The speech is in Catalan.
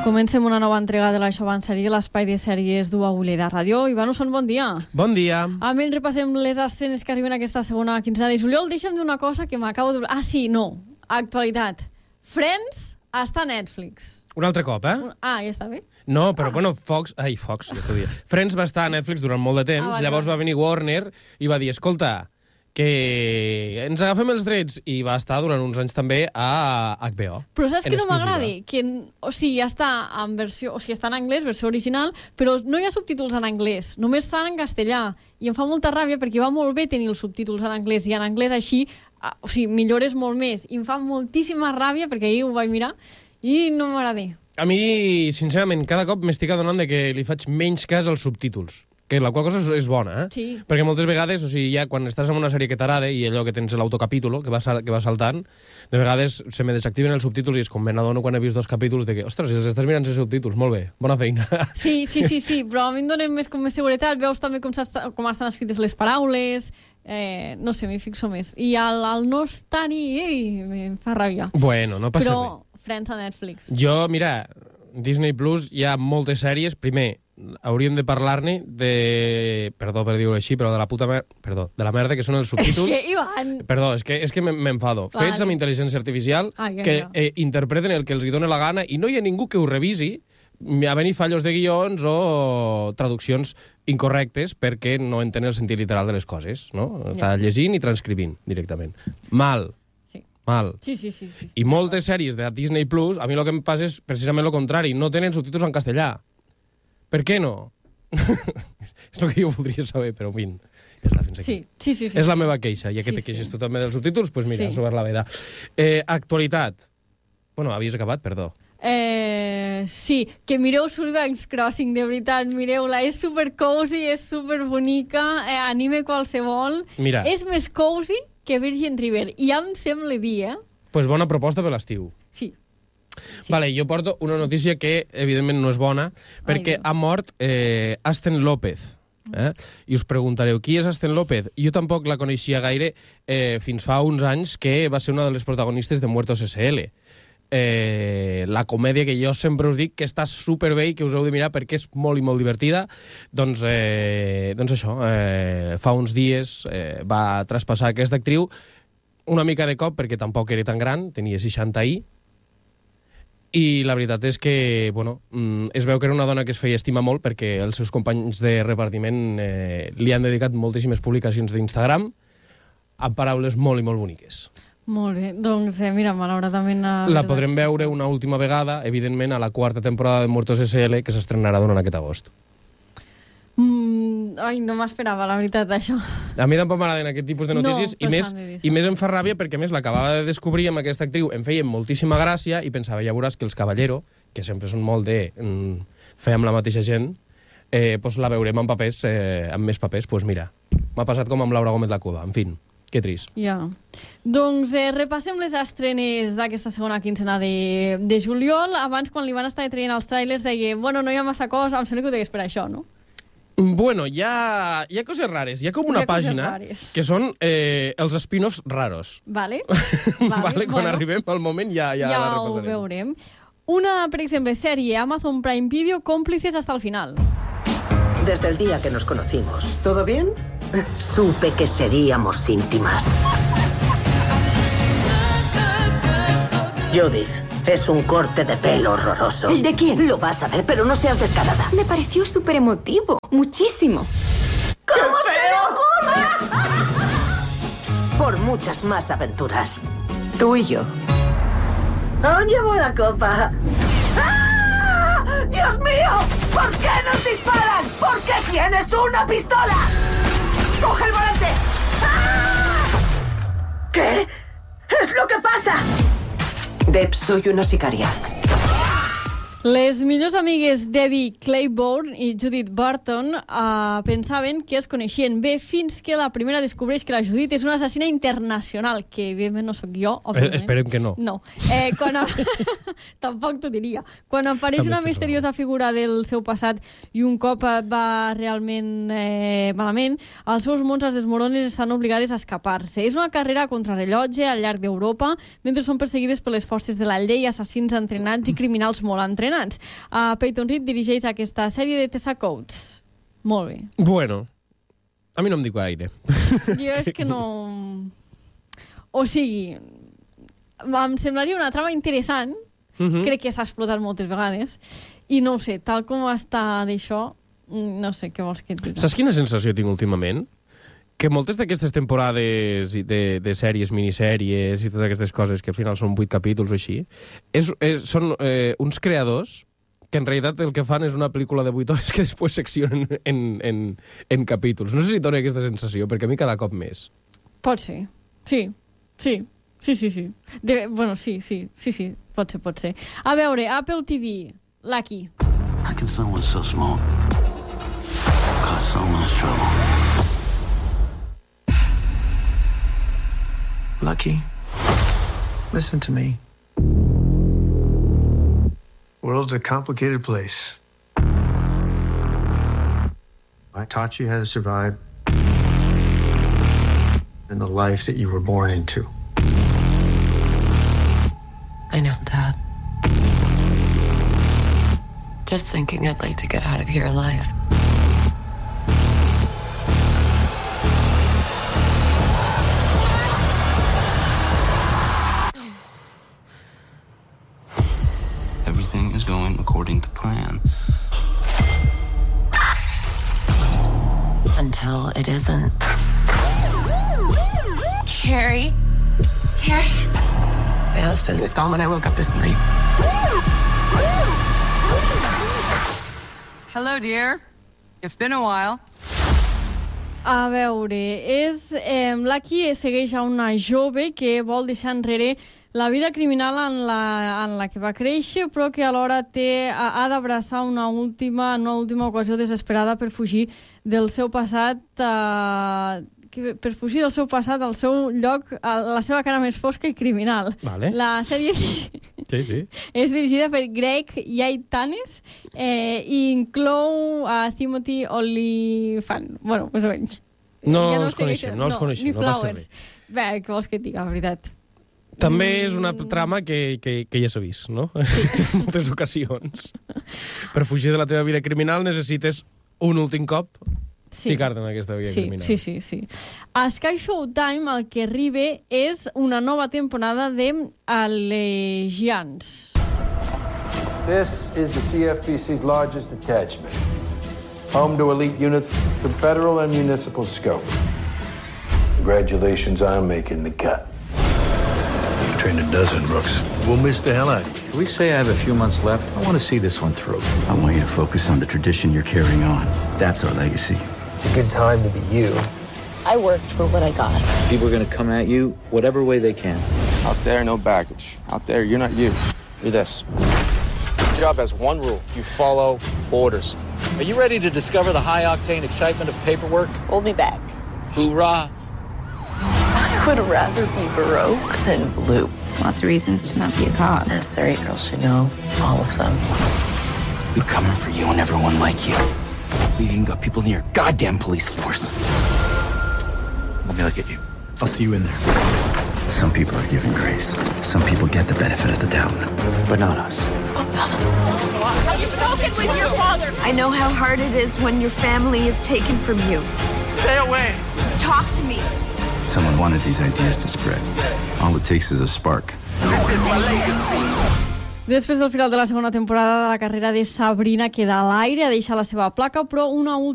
Comencem una nova entrega de l'Això va en sèrie, l'espai de sèries d'UAULEDA Ràdio. Iván Usson, bon dia. Bon dia. Amb ell repassem les estrenes que arriben aquesta segona quinzena de juliol. Deixa'm dir una cosa que m'acabo de... Ah, sí, no. Actualitat. Friends està a Netflix. Un altre cop, eh? Ah, ja està bé? No, però bueno, Fox, ja t'ho dia. Friends va estar a Netflix durant molt de temps, vale, llavors va venir Warner i va dir, escolta, que ens agafem els drets, i va estar durant uns anys també a HBO. Però saps que no exclusiva. m'agrada? Que, o sigui, ja està en versió... O sigui, està en anglès, versió original, però no hi ha subtítols en anglès, només estan en castellà. I em fa molta ràbia perquè va molt bé tenir els subtítols en anglès, i en anglès així, o sigui, millores molt més. I em fa moltíssima ràbia perquè ahir ho vaig mirar i no m'agrada. A mi, sincerament, cada cop m'estic adonant de que li faig menys cas als subtítols. Que la qual cosa és bona, eh? Sí. Perquè moltes vegades, o sigui, ja quan estàs en una sèrie que t'agrada i allò que tens l'autocapítulo, que va saltant, de vegades se me desactiven els subtítols i és com me n'adono quan he vist 2 capítols de que, ostres, si els estàs mirant sense subtítols, molt bé, bona feina. Sí, però a mi em donen més seguretat, veus també com estan escrites les paraules, no sé, m'hi fixo més. I al no estar-hi, em fa ràbia. Bueno, no passa res. Però Friends a Netflix. Jo, mira, Disney Plus hi ha moltes sèries. Primer, hauríem de parlar-ne de... Perdó per dir-ho així, però de la puta Perdó, de la merda que són els subtítols. És que, Ivan... Perdó, és que m'enfado. Vale. Fets amb intel·ligència artificial que interpreten el que els hi dona la gana i no hi ha ningú que ho revisi a venir fallos de guions o traduccions incorrectes perquè no entenen el sentit literal de les coses, no? Està llegint i transcrivint directament. Mal. Mal. Sí. I moltes sèries de Disney Plus, a mi el que em passa és precisament el contrari, no tenen subtítols en castellà. Per què no? És el que jo voldria saber, però en fi, ja està, fins aquí. Sí. És la meva queixa, ja que te queixes tu també dels subtítols, doncs mira, has obert la veda. Actualitat. Bueno, havies acabat, perdó. Sí, que mireu Sullivan's Crossing, de veritat, mireu-la, és super cozy, és super bonica, anime qualsevol. Mira. És més cozy que Virgin River, i ja em sembla dir, Pues bona proposta per l'estiu. Sí. Vale, jo porto una notícia que, evidentment, no és bona, perquè ha mort Aston López. I us preguntareu, qui és Aston López? Jo tampoc la coneixia gaire fins fa uns anys, que va ser una de les protagonistes de Muertos S.L., la comèdia que jo sempre us dic que està superbé i que us heu de mirar perquè és molt i molt divertida. Doncs això, fa uns dies va traspassar aquesta actriu una mica de cop perquè tampoc era tan gran, tenia 60 ahir, i la veritat és que, bueno, es veu que era una dona que es feia estimar molt perquè els seus companys de repartiment li han dedicat moltíssimes publicacions d'Instagram amb paraules molt i molt boniques. Molt bé, doncs mira, malauradament... La podrem veure una última vegada, evidentment, a la 4ª temporada de Muertos S.L., que s'estrenarà durant aquest agost. Ai, no m'esperava, la veritat, això. A mi tampoc m'agraden aquest tipus de notícies, i més em fa ràbia perquè, a més, l'acabava de descobrir amb aquesta actriu, em feia moltíssima gràcia i pensava, ja veuràs que els Caballero, que sempre són molt de fer amb la mateixa gent, pues la veurem amb papers, amb més papers. Pues mira, m'ha passat com amb Laura Gómez la Cueva, en fi. Que trist. Ja. Doncs repassem les estrenes d'aquesta segona quinzena de juliol. Abans, quan li van estar traient els trailers, deia, bueno, no hi ha massa cosa, em sembla que ho deies per això, no? Bueno, hi ha coses rares. Hi ha com una pàgina que són els spin-offs raros. Vale. Quan arribem al moment ja la repassarem. Ja ho veurem. Una, per exemple, sèrie Amazon Prime Video, Cómplices hasta el final. Desde el día que nos conocimos. ¿Todo bien? Supe que seríamos íntimas. Judith, es un corte de pelo horroroso. ¿El de quién? Lo vas a ver, pero no seas descarada. Me pareció súper emotivo. Muchísimo. ¿Cómo se le ocurre? Por muchas más aventuras. Tú y yo. Aún llevo la copa. ¡Ah! ¡Dios mío! ¿Por qué nos disparan? ¿Por qué tienes una pistola? ¡Coge el volante! ¡Ah! ¿Qué es lo que pasa? Deb, soy una sicaria. Les millors amigues Debbie Claiborne i Judith Barton pensaven que es coneixien bé fins que la primera descobreix que la Judith és una assassina internacional, que evidentment no sóc jo, òbviament. Esperem que no. No. Tampoc t'ho diria. Quan apareix una misteriosa figura del seu passat i un cop va realment malament, els seus mons, les desmorones, estan obligades a escapar-se. És una carrera contra rellotge al llarg d'Europa, mentre són perseguides per les forces de la llei, assassins entrenats i criminals molt entrenats. aficionats. Peyton Reed dirigeix aquesta sèrie de Tessa Coates. Molt bé. Bueno, a mi no em diu gaire. Jo és que no... O sigui, em semblaria una trama interessant, crec que s'ha explotat moltes vegades, i no ho sé, tal com està d'això, no sé què vols que et digui. Saps quina sensació tinc últimament? Que moltes d'aquestes temporades de sèries, minissèries i totes aquestes coses, que al final són 8 capítols o així, són uns creadors que en realitat el que fan és una pel·lícula de 8 hores que després seccionen en capítols. No sé si et dona aquesta sensació, perquè a mi cada cop més. Pot ser, sí. Bueno, sí, pot ser. A veure, Apple TV, Lucky. How can someone so small cause so much trouble? Lucky, listen to me. World's a complicated place. I taught you how to survive in the life that you were born into. I know, Dad. Just thinking I'd like to get out of here alive. Everything is going according to plan. Until it isn't. Carrie? My husband was gone when I woke up this morning. Hello, dear. It's been a while. A veure, Lucky segueix a una jove que vol deixar enrere la vida criminal en la que va créixer, però que alhora ha d'abraçar una última ocasió desesperada per fugir del seu passat, al seu lloc, a la seva cara més fosca i criminal. Vale. La sèrie Sí. és dirigida per Greg Yaitanes i inclou a Timothy Olyphant. Bueno, més o menys. No els coneixem, no passa res. Bé, què vols que et digui, la veritat? També és una trama que ja s'ha vist, no? Sí. En moltes ocasions. Per fugir de la teva vida criminal necessites un últim cop ficar-te en aquesta vida criminal. Sí. A Sky Showtime el que arriba és una nova temporada de Allegiance. This is the CFPC's largest detachment. Home to elite units from federal and municipal scope. Congratulations on making the cut. Trained a dozen rooks. We'll miss the hell out of you. Can we say I have a few months left? I want to see this one through. I want you to focus on the tradition you're carrying on. That's our legacy. It's a good time to be you. I worked for what I got. People are going to come at you whatever way they can. Out there, no baggage. Out there, you're not you. You're this. This job has one rule. You follow orders. Are you ready to discover the high-octane excitement of paperwork? Hold me back. Hoorah! I would rather be Baroque than blue. There's lots of reasons to not be a cop. Necessary girl should know all of them. We're coming for you and everyone like you. We even got people in your goddamn police force. Let me look at you. I'll see you in there. Some people are given grace. Some people get the benefit of the doubt. But not us. Have you spoken with your father? I know how hard it is when your family is taken from you. Stay away! Just talk to me. Someone wanted these ideas to spread. All it takes is a spark. This is my legacy! Després del final de la segona temporada, la carrera de Sabrina queda a l'aire, ha deixat la seva placa, però una última